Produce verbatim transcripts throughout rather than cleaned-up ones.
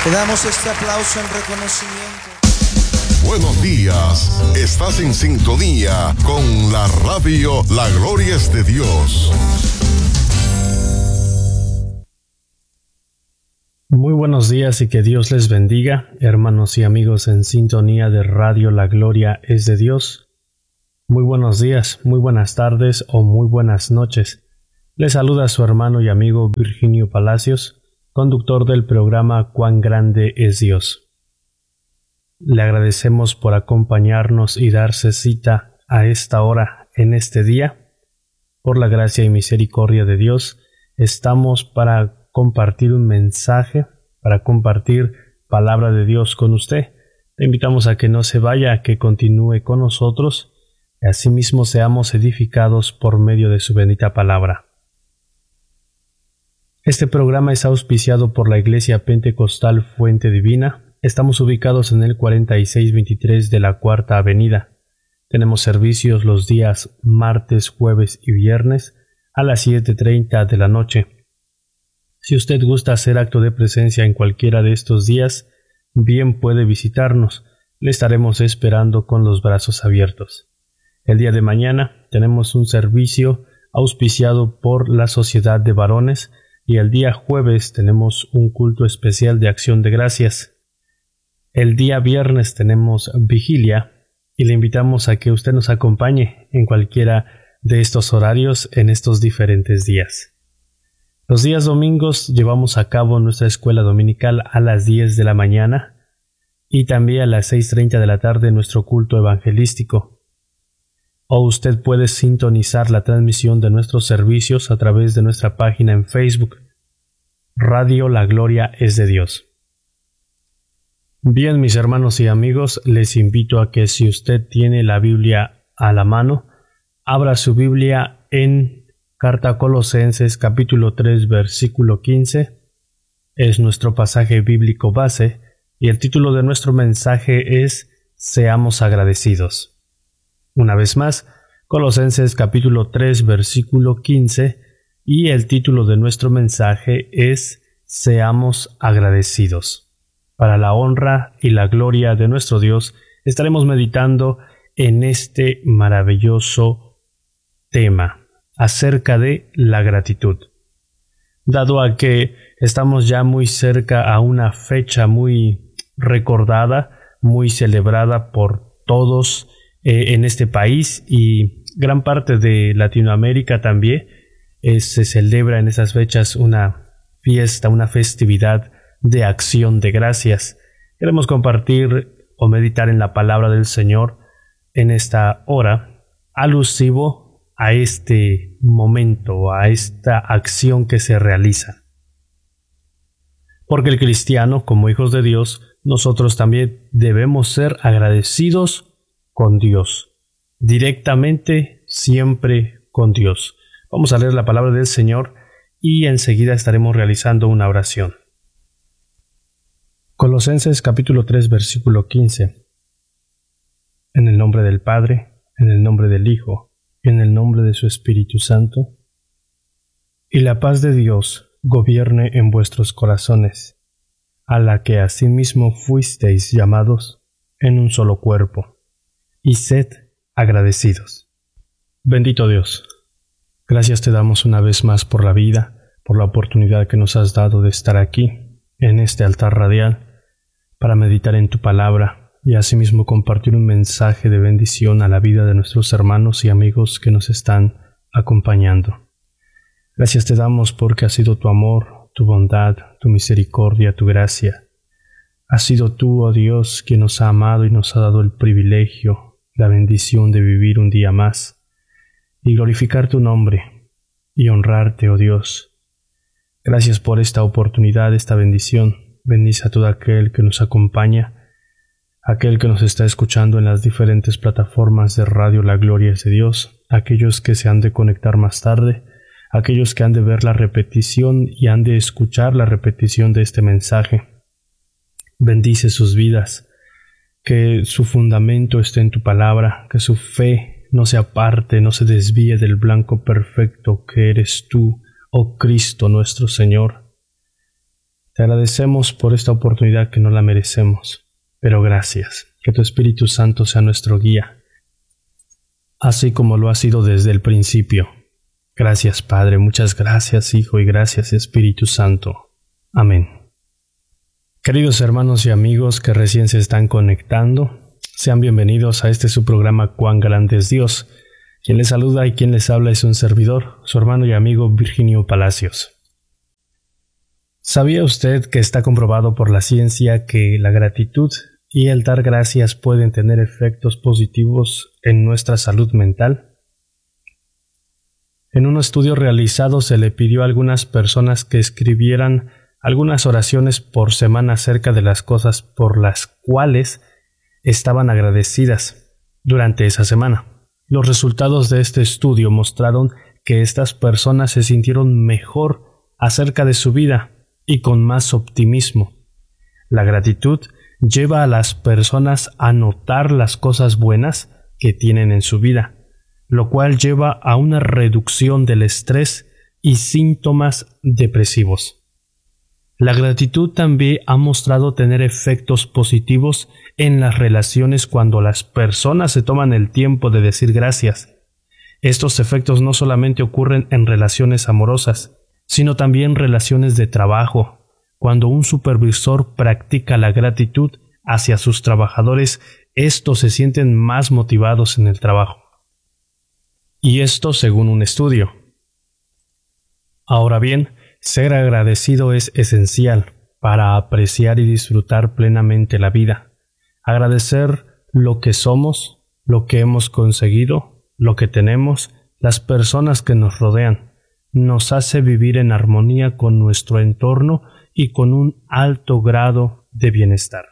Le damos este aplauso en reconocimiento. Buenos días, estás en sintonía con la radio La Gloria es de Dios. Muy buenos días y que Dios les bendiga, hermanos y amigos en sintonía de Radio La Gloria es de Dios. Muy buenos días, muy buenas tardes o muy buenas noches. Les saluda su hermano y amigo Virginio Palacios, conductor del programa Cuán Grande es Dios. Le agradecemos por acompañarnos y darse cita a esta hora en este día. Por la gracia y misericordia de Dios, estamos para compartir un mensaje, para compartir palabra de Dios con usted. Le invitamos a que no se vaya, a que continúe con nosotros y asimismo seamos edificados por medio de su bendita palabra. Este programa es auspiciado por la Iglesia Pentecostal Fuente Divina. Estamos ubicados en el cuarenta y seis veintitrés de la Cuarta Avenida. Tenemos servicios los días martes, jueves y viernes a las siete treinta de la noche. Si usted gusta hacer acto de presencia en cualquiera de estos días, bien puede visitarnos. Le estaremos esperando con los brazos abiertos. El día de mañana tenemos un servicio auspiciado por la Sociedad de Varones y el día jueves tenemos un culto especial de acción de gracias. El día viernes tenemos vigilia y le invitamos a que usted nos acompañe en cualquiera de estos horarios en estos diferentes días. Los días domingos llevamos a cabo nuestra escuela dominical a las diez de la mañana y también a las seis treinta de la tarde nuestro culto evangelístico. O usted puede sintonizar la transmisión de nuestros servicios a través de nuestra página en Facebook, Radio La Gloria es de Dios. Bien, mis hermanos y amigos, les invito a que si usted tiene la Biblia a la mano, abra su Biblia en Carta a Colosenses capítulo tres versículo quince. Es nuestro pasaje bíblico base y el título de nuestro mensaje es Seamos agradecidos. Una vez más, Colosenses capítulo tres versículo quince y el título de nuestro mensaje es Seamos agradecidos. Para la honra y la gloria de nuestro Dios, estaremos meditando en este maravilloso tema acerca de la gratitud. Dado a que estamos ya muy cerca a una fecha muy recordada, muy celebrada por todos eh, en este país y gran parte de Latinoamérica también, eh, se celebra en esas fechas una fiesta, una festividad de acción de gracias. Queremos compartir o meditar en la palabra del Señor en esta hora, alusivo a este momento, a esta acción que se realiza. Porque el cristiano, como hijos de Dios, nosotros también debemos ser agradecidos con Dios, directamente, siempre con Dios. Vamos a leer la palabra del Señor y enseguida estaremos realizando una oración. Colosenses capítulo tres versículo quince. En el nombre del Padre, en el nombre del Hijo, y en el nombre de su Espíritu Santo, y la paz de Dios gobierne en vuestros corazones, a la que asimismo fuisteis llamados en un solo cuerpo, y sed agradecidos. Bendito Dios, gracias te damos una vez más por la vida, por la oportunidad que nos has dado de estar aquí, en este altar radial, para meditar en tu palabra y asimismo compartir un mensaje de bendición a la vida de nuestros hermanos y amigos que nos están acompañando. Gracias te damos porque ha sido tu amor, tu bondad, tu misericordia, tu gracia. Has sido tú, oh Dios, quien nos ha amado y nos ha dado el privilegio, la bendición de vivir un día más y glorificar tu nombre y honrarte, oh Dios. Gracias por esta oportunidad, esta bendición. Bendice a todo aquel que nos acompaña, aquel que nos está escuchando en las diferentes plataformas de Radio La Gloria es de Dios, aquellos que se han de conectar más tarde, aquellos que han de ver la repetición y han de escuchar la repetición de este mensaje. Bendice sus vidas, que su fundamento esté en tu palabra, que su fe no se aparte, no se desvíe del blanco perfecto que eres tú, oh Cristo nuestro Señor. Te agradecemos por esta oportunidad que no la merecemos, pero gracias. Que tu Espíritu Santo sea nuestro guía, así como lo ha sido desde el principio. Gracias, Padre, muchas gracias, Hijo, y gracias, Espíritu Santo. Amén. Queridos hermanos y amigos que recién se están conectando, sean bienvenidos a este su programa Cuán Grande es Dios. Quien les saluda y quien les habla es un servidor, su hermano y amigo Virginio Palacios. ¿Sabía usted que está comprobado por la ciencia que la gratitud y el dar gracias pueden tener efectos positivos en nuestra salud mental? En un estudio realizado se le pidió a algunas personas que escribieran algunas oraciones por semana acerca de las cosas por las cuales estaban agradecidas durante esa semana. Los resultados de este estudio mostraron que estas personas se sintieron mejor acerca de su vida y con más optimismo. La gratitud lleva a las personas a notar las cosas buenas que tienen en su vida, lo cual lleva a una reducción del estrés y síntomas depresivos. La gratitud también ha mostrado tener efectos positivos en las relaciones cuando las personas se toman el tiempo de decir gracias. Estos efectos no solamente ocurren en relaciones amorosas, sino también relaciones de trabajo. Cuando un supervisor practica la gratitud hacia sus trabajadores, estos se sienten más motivados en el trabajo. Y esto según un estudio. Ahora bien, ser agradecido es esencial para apreciar y disfrutar plenamente la vida. Agradecer lo que somos, lo que hemos conseguido, lo que tenemos, las personas que nos rodean, nos hace vivir en armonía con nuestro entorno y con un alto grado de bienestar.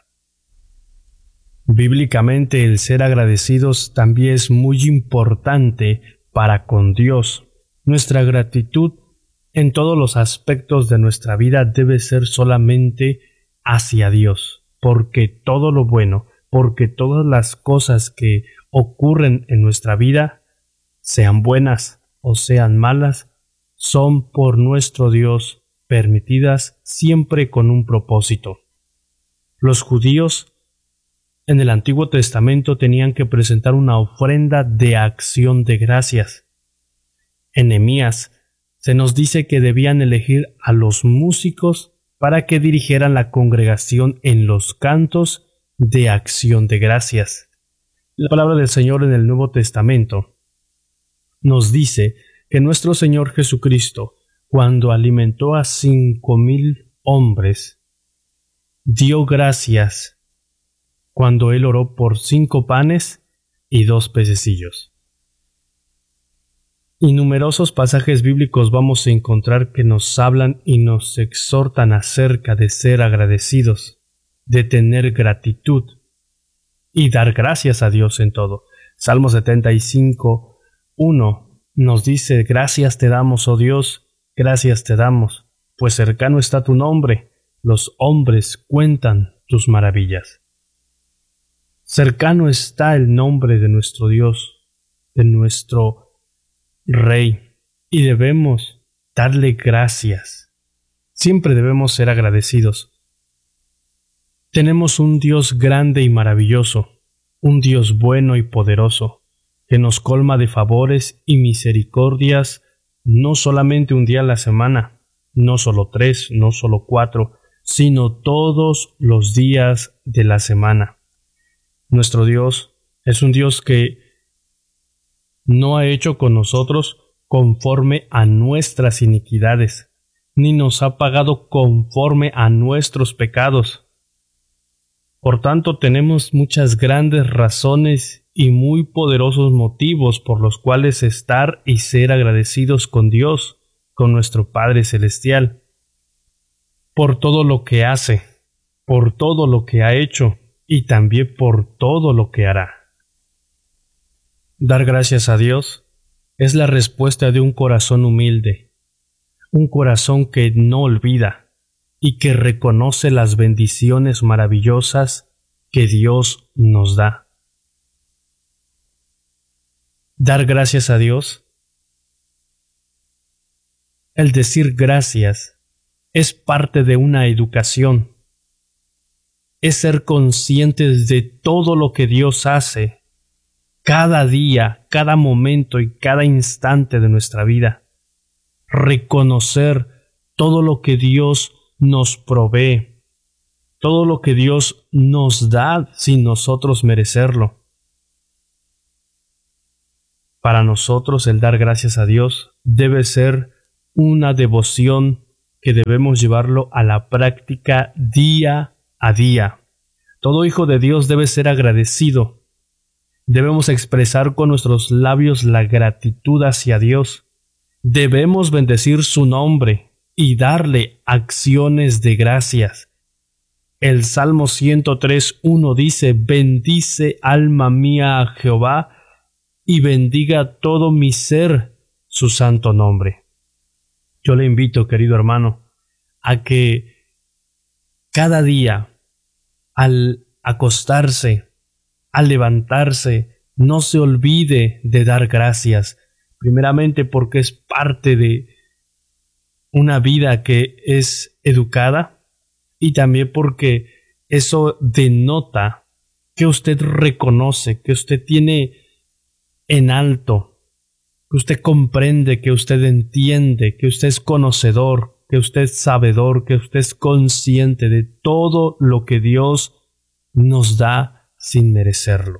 Bíblicamente, el ser agradecidos también es muy importante para con Dios. Nuestra gratitud en todos los aspectos de nuestra vida debe ser solamente hacia Dios, porque todo lo bueno, porque todas las cosas que ocurren en nuestra vida, sean buenas o sean malas, son por nuestro Dios permitidas siempre con un propósito. Los judíos en el Antiguo Testamento tenían que presentar una ofrenda de acción de gracias. En Nehemías se nos dice que debían elegir a los músicos para que dirigieran la congregación en los cantos de acción de gracias. La palabra del Señor en el Nuevo Testamento nos dice que nuestro Señor Jesucristo, cuando alimentó a cinco mil hombres, dio gracias cuando Él oró por cinco panes y dos pececillos. Y numerosos pasajes bíblicos vamos a encontrar que nos hablan y nos exhortan acerca de ser agradecidos, de tener gratitud y dar gracias a Dios en todo. Salmo setenta y cinco, uno nos dice: gracias te damos, oh Dios, gracias te damos, pues cercano está tu nombre, los hombres cuentan tus maravillas. Cercano está el nombre de nuestro Dios, de nuestro Rey, y debemos darle gracias. Siempre debemos ser agradecidos. Tenemos un Dios grande y maravilloso, un Dios bueno y poderoso, que nos colma de favores y misericordias no solamente un día a la semana, no solo tres, no solo cuatro, sino todos los días de la semana. Nuestro Dios es un Dios que no ha hecho con nosotros conforme a nuestras iniquidades, ni nos ha pagado conforme a nuestros pecados. Por tanto, tenemos muchas grandes razones y muy poderosos motivos por los cuales estar y ser agradecidos con Dios, con nuestro Padre Celestial, por todo lo que hace, por todo lo que ha hecho y también por todo lo que hará. Dar gracias a Dios es la respuesta de un corazón humilde, un corazón que no olvida y que reconoce las bendiciones maravillosas que Dios nos da. Dar gracias a Dios, el decir gracias, es parte de una educación. Es ser conscientes de todo lo que Dios hace cada día, cada momento y cada instante de nuestra vida. Reconocer todo lo que Dios nos provee, todo lo que Dios nos da sin nosotros merecerlo. Para nosotros el dar gracias a Dios debe ser una devoción que debemos llevarlo a la práctica día a día. Todo hijo de Dios debe ser agradecido. Debemos expresar con nuestros labios la gratitud hacia Dios. Debemos bendecir su nombre y darle acciones de gracias. El Salmo ciento tres, uno dice: bendice alma mía a Jehová, y bendiga todo mi ser su santo nombre. Yo le invito, querido hermano, a que cada día, al acostarse, al levantarse, no se olvide de dar gracias, primeramente porque es parte de una vida que es educada, y también porque eso denota que usted reconoce, que usted tiene en alto, que usted comprende, que usted entiende, que usted es conocedor, que usted es sabedor, que usted es consciente de todo lo que Dios nos da sin merecerlo.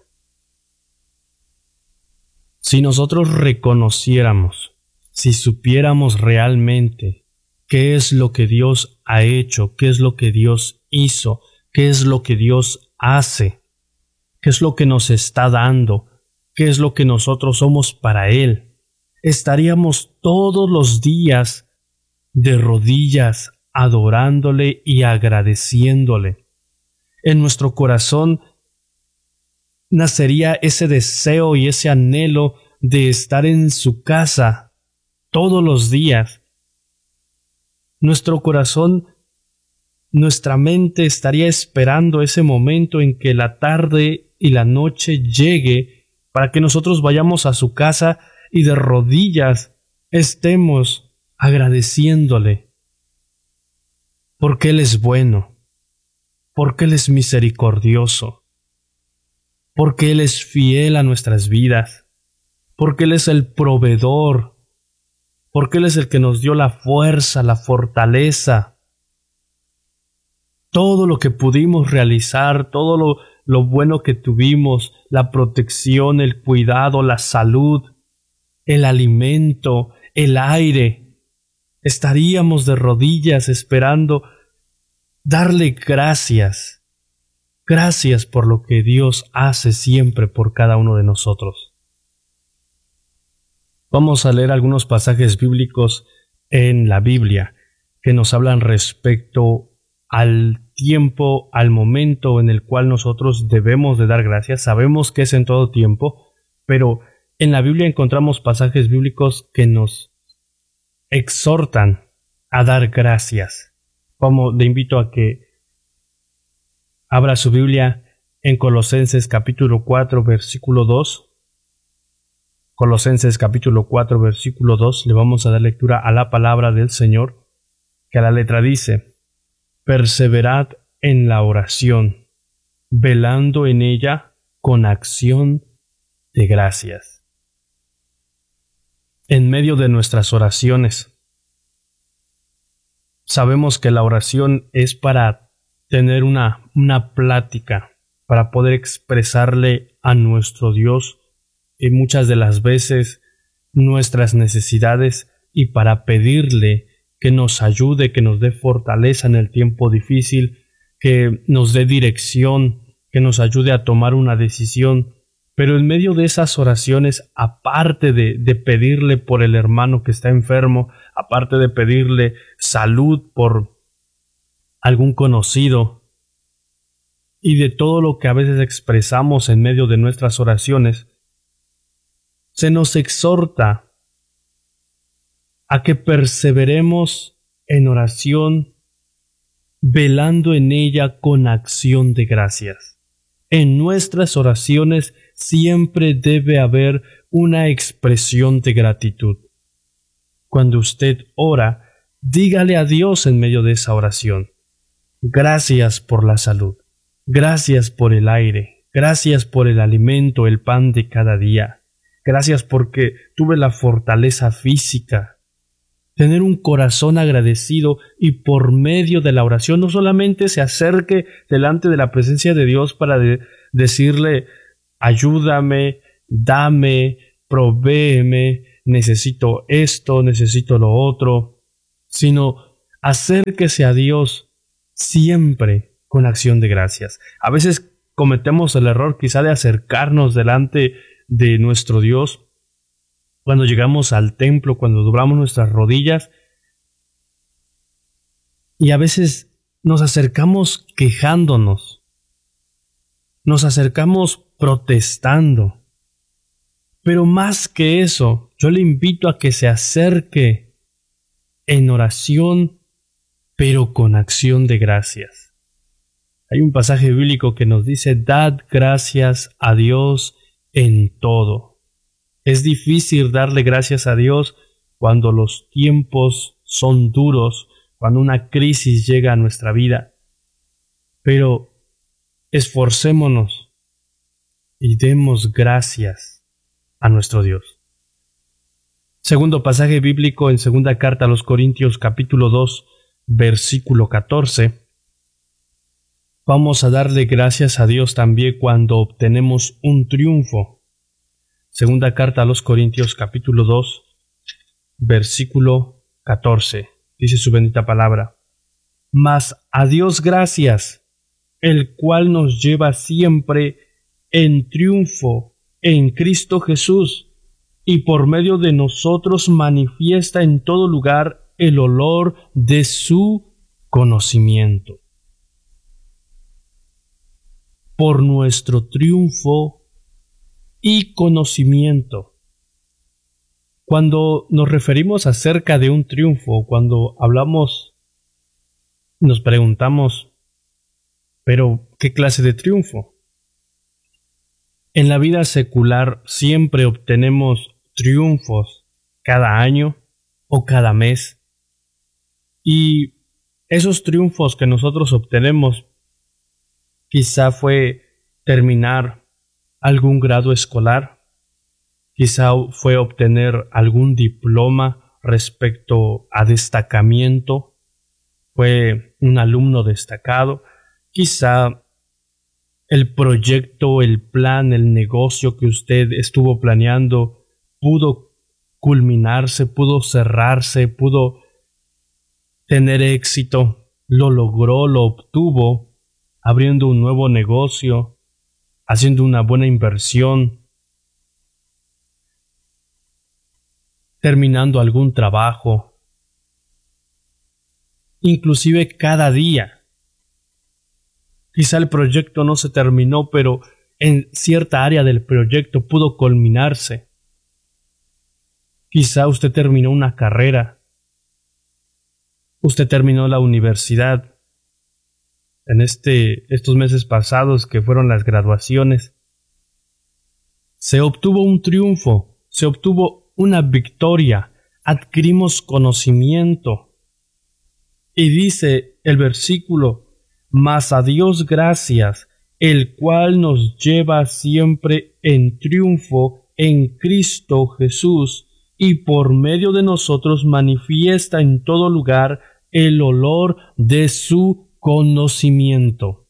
Si nosotros reconociéramos, si supiéramos realmente qué es lo que Dios ha hecho, qué es lo que Dios hizo, qué es lo que Dios hace, qué es lo que nos está dando, qué es lo que nosotros somos para Él, estaríamos todos los días de rodillas adorándole y agradeciéndole. En nuestro corazón nacería ese deseo y ese anhelo de estar en su casa todos los días. Nuestro corazón, nuestra mente estaría esperando ese momento en que la tarde y la noche llegue para que nosotros vayamos a su casa y de rodillas estemos agradeciéndole, porque Él es bueno, porque Él es misericordioso, porque Él es fiel a nuestras vidas, porque Él es el proveedor, porque Él es el que nos dio la fuerza, la fortaleza, todo lo que pudimos realizar, todo lo, lo bueno que tuvimos, la protección, el cuidado, la salud, el alimento, el aire. Estaríamos de rodillas esperando darle gracias. Gracias por lo que Dios hace siempre por cada uno de nosotros. Vamos a leer algunos pasajes bíblicos en la Biblia que nos hablan respecto al tiempo, al momento en el cual nosotros debemos de dar gracias. Sabemos que es en todo tiempo, pero en la Biblia encontramos pasajes bíblicos que nos exhortan a dar gracias. Como le invito a que abra su Biblia en Colosenses capítulo cuatro, versículo dos. Colosenses capítulo cuatro, versículo dos. Le vamos a dar lectura a la palabra del Señor, que a la letra dice: perseverad en la oración, velando en ella con acción de gracias. En medio de nuestras oraciones, sabemos que la oración es para tener una, una plática, para poder expresarle a nuestro Dios y muchas de las veces nuestras necesidades, y para pedirle que nos ayude, que nos dé fortaleza en el tiempo difícil, que nos dé dirección, que nos ayude a tomar una decisión. Pero en medio de esas oraciones, aparte de, de pedirle por el hermano que está enfermo, aparte de pedirle salud por algún conocido, y de todo lo que a veces expresamos en medio de nuestras oraciones, se nos exhorta a que perseveremos en oración, velando en ella con acción de gracias. En nuestras oraciones siempre debe haber una expresión de gratitud. Cuando usted ora, dígale a Dios en medio de esa oración: gracias por la salud, gracias por el aire, gracias por el alimento, el pan de cada día, gracias porque tuve la fortaleza física. Tener un corazón agradecido, y por medio de la oración no solamente se acerque delante de la presencia de Dios para de- decirle: ayúdame, dame, provéeme, necesito esto, necesito lo otro, sino acérquese a Dios siempre con acción de gracias. A veces cometemos el error quizá de acercarnos delante de nuestro Dios cuando llegamos al templo, cuando doblamos nuestras rodillas, y a veces nos acercamos quejándonos, nos acercamos protestando. Pero más que eso, yo le invito a que se acerque en oración, pero con acción de gracias. Hay un pasaje bíblico que nos dice: dad gracias a Dios en todo. Es difícil darle gracias a Dios cuando los tiempos son duros, cuando una crisis llega a nuestra vida. Pero esforcémonos y demos gracias a nuestro Dios. Segundo pasaje bíblico en segunda carta a los Corintios, capítulo dos, versículo catorce. Vamos a darle gracias a Dios también cuando obtenemos un triunfo. Segunda carta a los Corintios, capítulo dos, versículo catorce. Dice su bendita palabra: mas a Dios gracias, el cual nos lleva siempre en triunfo en Cristo Jesús, y por medio de nosotros manifiesta en todo lugar el olor de su conocimiento. Por nuestro triunfo y conocimiento. Cuando nos referimos acerca de un triunfo, cuando hablamos, nos preguntamos: ¿pero qué clase de triunfo? En la vida secular siempre obtenemos triunfos cada año o cada mes, y esos triunfos que nosotros obtenemos quizá fue terminar algún grado escolar, quizá fue obtener algún diploma respecto a destacamiento, fue un alumno destacado, quizá el proyecto, el plan, el negocio que usted estuvo planeando pudo culminarse, pudo cerrarse, pudo tener éxito, lo logró, lo obtuvo, abriendo un nuevo negocio, haciendo una buena inversión, terminando algún trabajo, inclusive cada día. Quizá el proyecto no se terminó, pero en cierta área del proyecto pudo culminarse. Quizá usted terminó una carrera, usted terminó la universidad. En este, estos meses pasados que fueron las graduaciones, se obtuvo un triunfo, se obtuvo una victoria, adquirimos conocimiento. Y dice el versículo: mas a Dios gracias, el cual nos lleva siempre en triunfo en Cristo Jesús, y por medio de nosotros manifiesta en todo lugar el olor de su conocimiento,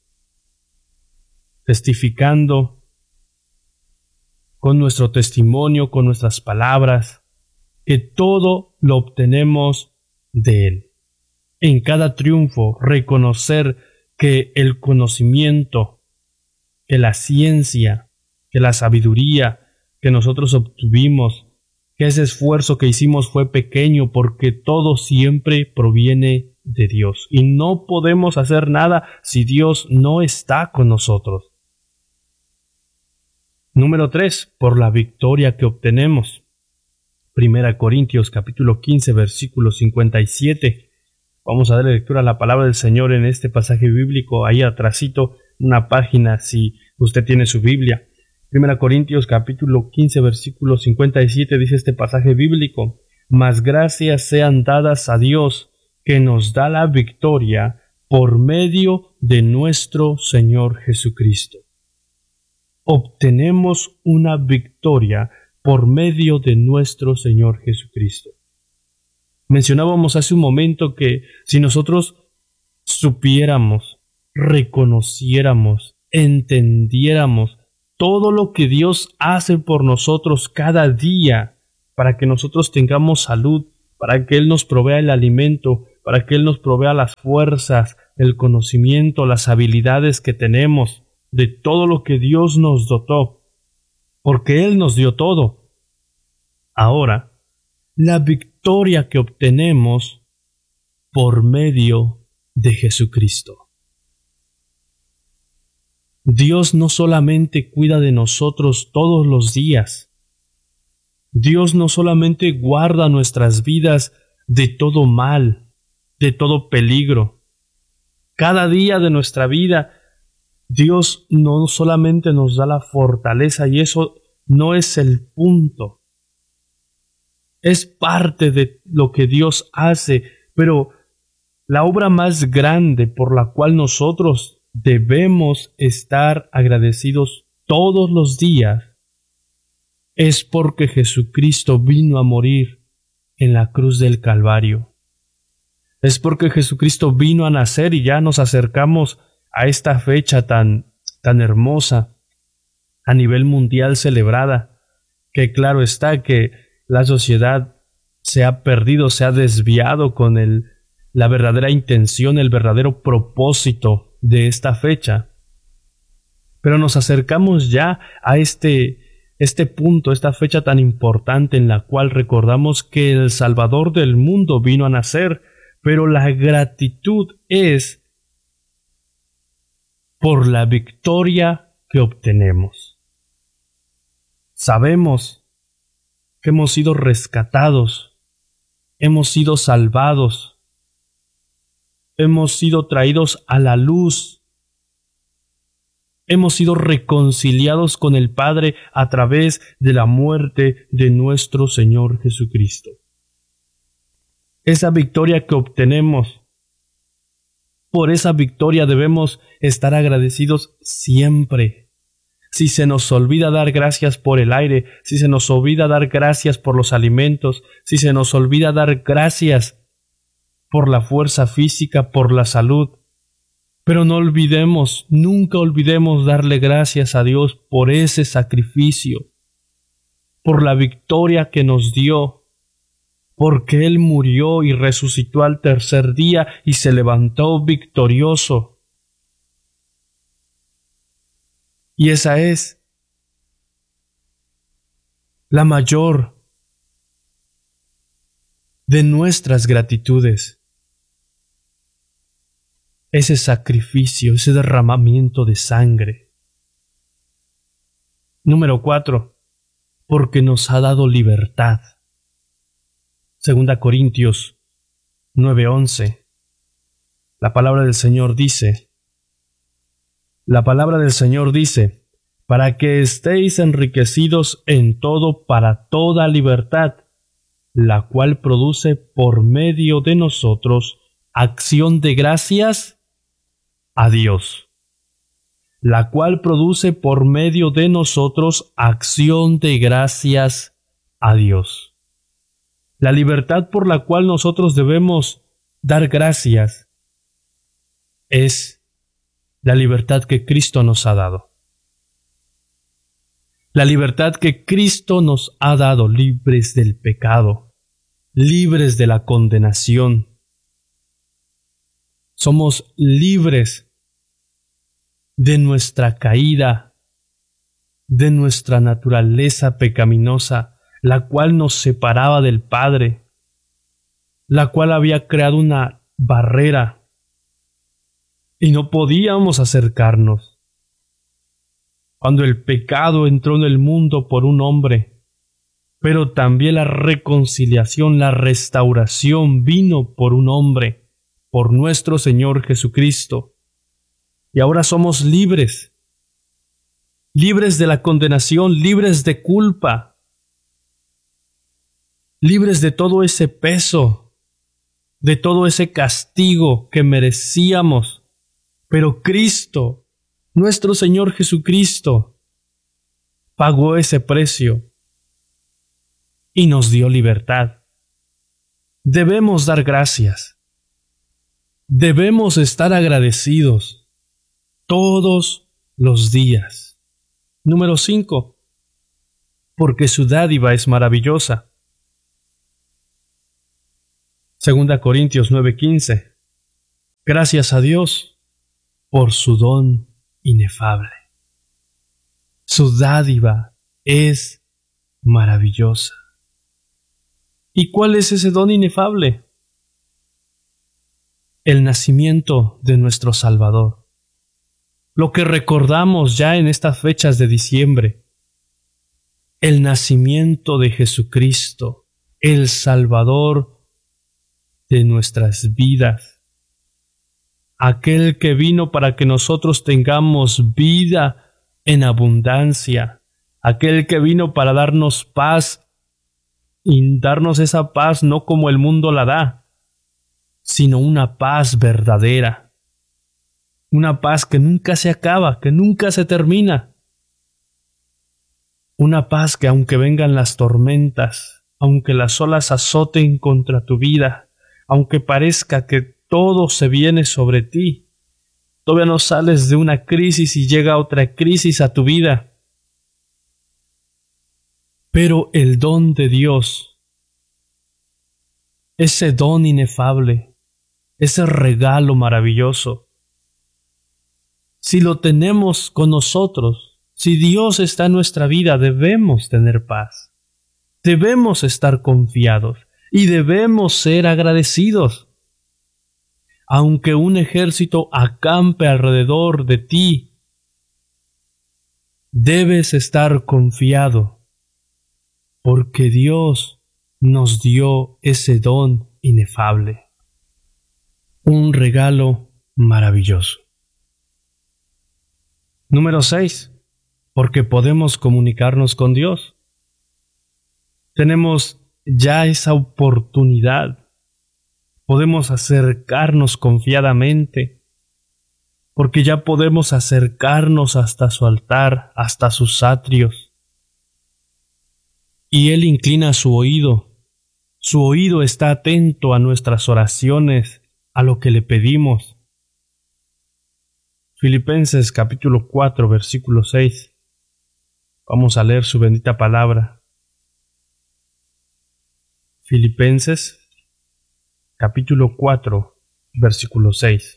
testificando con nuestro testimonio, con nuestras palabras, que todo lo obtenemos de Él. En cada triunfo, reconocer que el conocimiento, que la ciencia, que la sabiduría que nosotros obtuvimos, que ese esfuerzo que hicimos fue pequeño, porque todo siempre proviene de Dios. Y no podemos hacer nada si Dios no está con nosotros. Número tres, por la victoria que obtenemos. Primera Corintios capítulo quince, versículo cincuenta y siete. Vamos a darle lectura a la palabra del Señor en este pasaje bíblico, ahí atrásito, una página, si usted tiene su Biblia. Primera Corintios capítulo quince, versículo cincuenta y siete, dice este pasaje bíblico: mas gracias sean dadas a Dios, que nos da la victoria por medio de nuestro Señor Jesucristo. Obtenemos una victoria por medio de nuestro Señor Jesucristo. Mencionábamos hace un momento que si nosotros supiéramos, reconociéramos, entendiéramos todo lo que Dios hace por nosotros cada día para que nosotros tengamos salud, para que Él nos provea el alimento, para que Él nos provea las fuerzas, el conocimiento, las habilidades que tenemos, de todo lo que Dios nos dotó, porque Él nos dio todo. Ahora, la victoria que obtenemos por medio de Jesucristo. Dios no solamente cuida de nosotros todos los días. Dios no solamente guarda nuestras vidas de todo mal, de todo peligro. Cada día de nuestra vida, Dios no solamente nos da la fortaleza, y eso no es el punto. Es parte de lo que Dios hace, pero la obra más grande por la cual nosotros debemos estar agradecidos todos los días es porque Jesucristo vino a morir en la cruz del Calvario. Es porque Jesucristo vino a nacer, y ya nos acercamos a esta fecha tan, tan hermosa, a nivel mundial celebrada, que claro está que la sociedad se ha perdido, se ha desviado con el, la verdadera intención, el verdadero propósito de esta fecha. Pero nos acercamos ya a este, este punto, esta fecha tan importante en la cual recordamos que el Salvador del mundo vino a nacer, pero la gratitud es por la victoria que obtenemos. Sabemos que hemos sido rescatados, hemos sido salvados, hemos sido traídos a la luz, hemos sido reconciliados con el Padre a través de la muerte de nuestro Señor Jesucristo. Esa victoria que obtenemos, por esa victoria debemos estar agradecidos siempre. Si se nos olvida dar gracias por el aire, si se nos olvida dar gracias por los alimentos, si se nos olvida dar gracias por la fuerza física, por la salud. Pero no olvidemos, nunca olvidemos darle gracias a Dios por ese sacrificio, por la victoria que nos dio, porque Él murió y resucitó al tercer día y se levantó victorioso. Y esa es la mayor de nuestras gratitudes. Ese sacrificio, ese derramamiento de sangre. Número cuatro, porque nos ha dado libertad. Segunda Corintios nueve once. La palabra del Señor dice, la palabra del Señor dice, para que estéis enriquecidos en todo para toda libertad, la cual produce por medio de nosotros acción de gracias a Dios, la cual produce por medio de nosotros acción de gracias a Dios. La libertad por la cual nosotros debemos dar gracias es la libertad que Cristo nos ha dado. La libertad que Cristo nos ha dado, libres del pecado, libres de la condenación. Somos libres de nuestra caída, de nuestra naturaleza pecaminosa, la cual nos separaba del Padre, la cual había creado una barrera y no podíamos acercarnos. Cuando el pecado entró en el mundo por un hombre, pero también la reconciliación, la restauración vino por un hombre, por nuestro Señor Jesucristo. Y ahora somos libres, libres de la condenación, libres de culpa, libres de todo ese peso, de todo ese castigo que merecíamos. Pero Cristo, nuestro Señor Jesucristo, pagó ese precio y nos dio libertad. Debemos dar gracias. Debemos estar agradecidos todos los días. Número cinco. Porque su dádiva es maravillosa. Segunda Corintios nueve quince. Gracias a Dios por su don inefable. Su dádiva es maravillosa. ¿Y cuál es ese don inefable? El nacimiento de nuestro Salvador. Lo que recordamos ya en estas fechas de diciembre. El nacimiento de Jesucristo, el Salvador de nuestras vidas. Aquel que vino para que nosotros tengamos vida en abundancia. Aquel que vino para darnos paz y darnos esa paz no como el mundo la da, sino una paz verdadera. Una paz que nunca se acaba, que nunca se termina. Una paz que aunque vengan las tormentas, aunque las olas azoten contra tu vida, aunque parezca que todo se viene sobre ti, todavía no sales de una crisis y llega otra crisis a tu vida. Pero el don de Dios, ese don inefable, ese regalo maravilloso, si lo tenemos con nosotros, si Dios está en nuestra vida, debemos tener paz, debemos estar confiados y debemos ser agradecidos. Aunque un ejército acampe alrededor de ti, debes estar confiado, porque Dios nos dio ese don inefable, un regalo maravilloso. Número seis. Porque podemos comunicarnos con Dios. Tenemos ya esa oportunidad. Podemos acercarnos confiadamente, porque ya podemos acercarnos hasta su altar, hasta sus atrios. Y Él inclina su oído. Su oído está atento a nuestras oraciones, a lo que le pedimos. Filipenses capítulo cuatro, versículo seis. Vamos a leer su bendita palabra. Filipenses capítulo cuatro, versículo seis.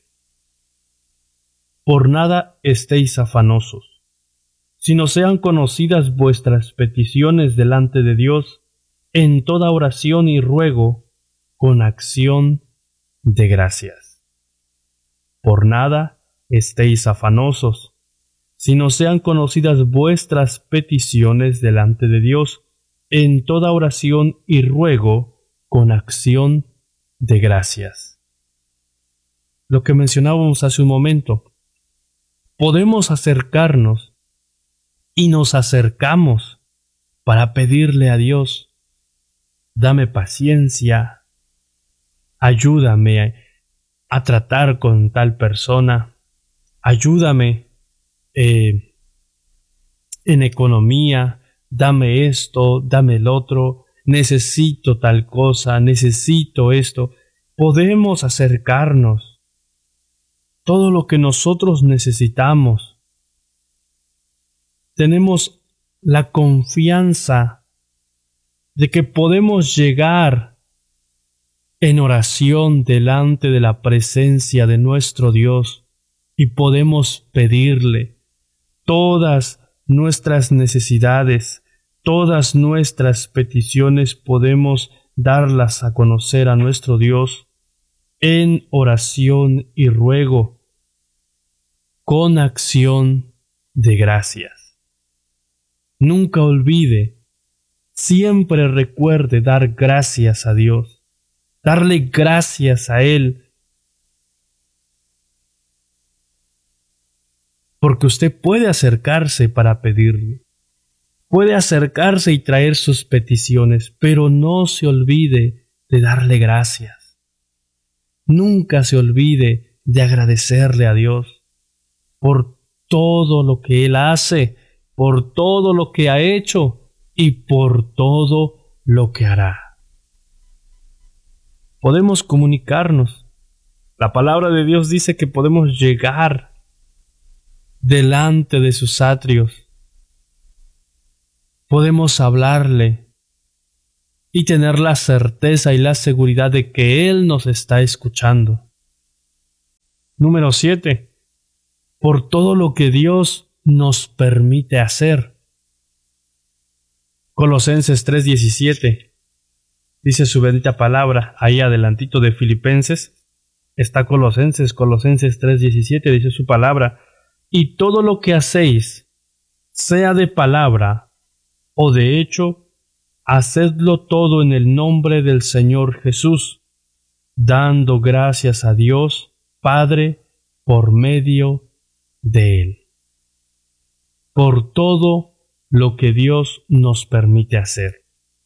Por nada estéis afanosos, sino sean conocidas vuestras peticiones delante de Dios en toda oración y ruego con acción de gracias. Por nada estéis afanosos, sino sean conocidas vuestras peticiones delante de Dios en toda oración y ruego con acción de gracias. Lo que mencionábamos hace un momento, podemos acercarnos y nos acercamos para pedirle a Dios, dame paciencia, ayúdame a, a tratar con tal persona, ayúdame eh, en economía, dame esto, dame el otro, necesito tal cosa, necesito esto. Podemos acercarnos. Todo lo que nosotros necesitamos. Tenemos la confianza de que podemos llegar en oración delante de la presencia de nuestro Dios y podemos pedirle todas nuestras necesidades, todas nuestras peticiones, podemos darlas a conocer a nuestro Dios en oración y ruego, con acción de gracias. Nunca olvide, siempre recuerde dar gracias a Dios, darle gracias a Él, porque usted puede acercarse para pedirle, puede acercarse y traer sus peticiones, pero no se olvide de darle gracias. nunca se olvide de agradecerle a Dios por todo lo que Él hace, por todo lo que ha hecho y por todo lo que hará. Podemos comunicarnos. La palabra de Dios dice que podemos llegar delante de sus atrios. Podemos hablarle y tener la certeza y la seguridad de que Él nos está escuchando. Número siete. Por todo lo que Dios nos permite hacer. Colosenses tres diecisiete. Dice su bendita palabra, ahí adelantito de Filipenses, está Colosenses, Colosenses tres diecisiete, dice su palabra, y todo lo que hacéis, sea de palabra o de hecho, hacedlo todo en el nombre del Señor Jesús, dando gracias a Dios, Padre, por medio de Él. Por todo lo que Dios nos permite hacer.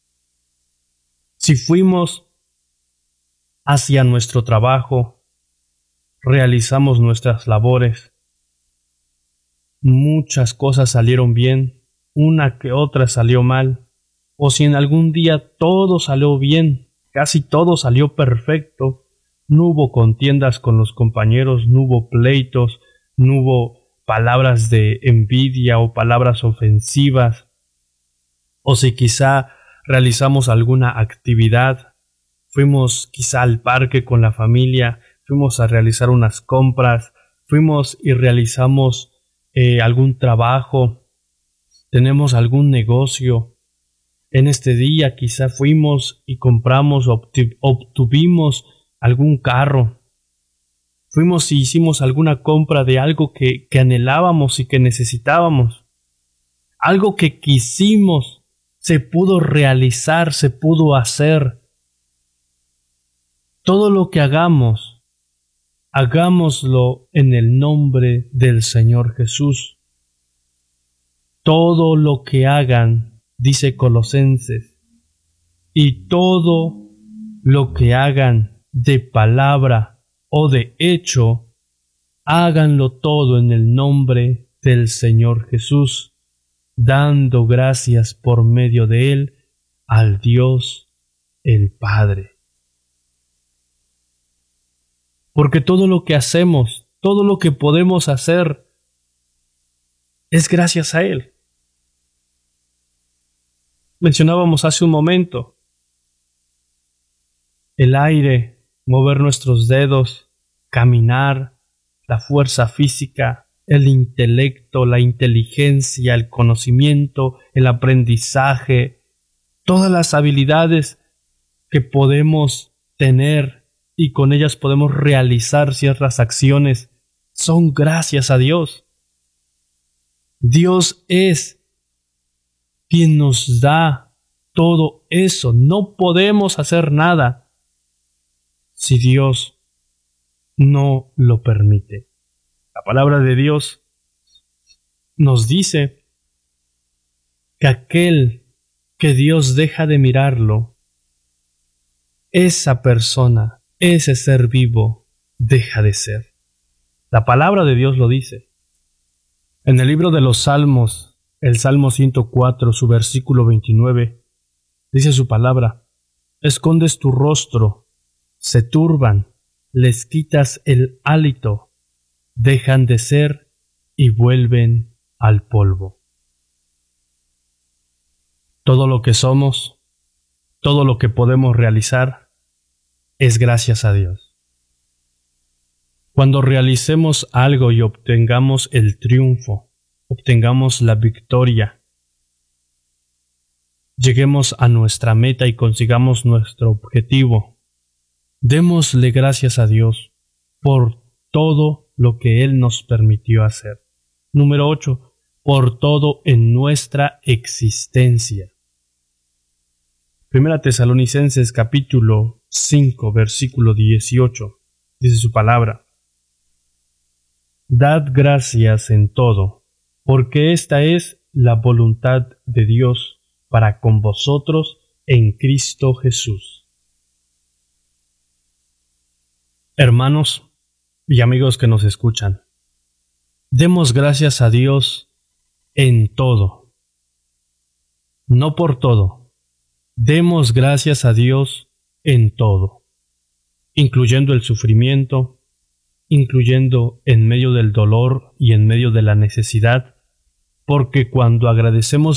Si fuimos hacia nuestro trabajo, realizamos nuestras labores, muchas cosas salieron bien, una que otra salió mal, o si en algún día todo salió bien, casi todo salió perfecto, no hubo contiendas con los compañeros, no hubo pleitos, no hubo palabras de envidia o palabras ofensivas, o si quizá realizamos alguna actividad, fuimos quizá al parque con la familia, fuimos a realizar unas compras, fuimos y realizamos eh, algún trabajo, tenemos algún negocio. En este día quizá fuimos y compramos, obtu- obtuvimos algún carro. Fuimos y hicimos alguna compra de algo que, que anhelábamos y que necesitábamos. Algo que quisimos. Se pudo realizar, se pudo hacer. Todo lo que hagamos, hagámoslo en el nombre del Señor Jesús. Todo lo que hagan, dice Colosenses, y todo lo que hagan de palabra o de hecho, háganlo todo en el nombre del Señor Jesús, dando gracias por medio de Él al Dios el Padre. Porque todo lo que hacemos, todo lo que podemos hacer, es gracias a Él. Mencionábamos hace un momento el aire, mover nuestros dedos, caminar, la fuerza física, el intelecto, la inteligencia, el conocimiento, el aprendizaje, todas las habilidades que podemos tener y con ellas podemos realizar ciertas acciones, son gracias a Dios. Dios es quien nos da todo eso. No podemos hacer nada si Dios no lo permite. La palabra de Dios nos dice que aquel que Dios deja de mirarlo, esa persona, ese ser vivo, deja de ser. La palabra de Dios lo dice. En el libro de los Salmos, el Salmo ciento cuatro, su versículo veintinueve, dice su palabra: escondes tu rostro, se turban, les quitas el hálito, dejan de ser y vuelven al polvo. Todo lo que somos, todo lo que podemos realizar, es gracias a Dios. Cuando realicemos algo y obtengamos el triunfo, obtengamos la victoria, lleguemos a nuestra meta y consigamos nuestro objetivo, démosle gracias a Dios por todo lo que Él nos permitió hacer. Número ocho. Por todo en nuestra existencia. Primera Tesalonicenses capítulo cinco, versículo dieciocho. Dice su palabra: Dad gracias en todo, porque esta es la voluntad de Dios para con vosotros en Cristo Jesús. Hermanos y amigos que nos escuchan, demos gracias a Dios en todo. No por todo. Demos gracias a Dios en todo, incluyendo el sufrimiento, incluyendo en medio del dolor y en medio de la necesidad, porque cuando agradecemos